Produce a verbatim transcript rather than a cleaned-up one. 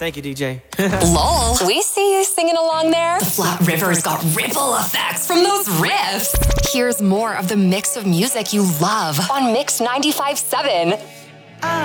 Thank you, D J. Lol, we see you singing along there. The Flat River's got ripple effects from those riffs. Here's more of the mix of music you love on Mix ninety-five point seven.